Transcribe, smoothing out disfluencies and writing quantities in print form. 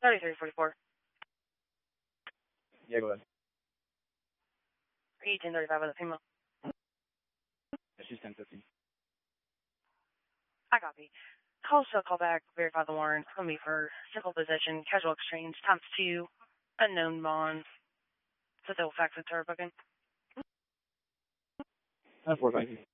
3344. Yeah, go ahead. 1835 with a female. She's 1015. I copy. Call shall call back, verify the warrant, from me for simple possession, casual exchange, times 2, unknown bond. So they'll fax it to our booking. 4 5.